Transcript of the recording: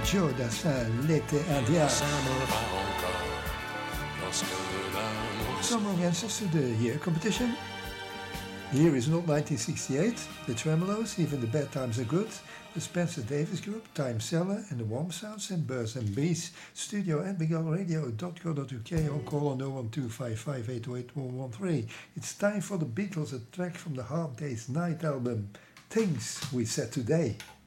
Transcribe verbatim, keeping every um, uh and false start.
Joe Dassin, l'été indien. Summer against the year competition. The year is not nineteen sixty-eight. The Tremolos, Even the Bad Times Are Good. The Spencer Davis Group, Time Seller, and the Warm Sounds and Birds and Bees. Studio at big al radio dot co dot u k or call on oh one two five five eight oh eight one one three. It's time for the Beatles, a track from the Hard Day's Night album. Things We Said Today.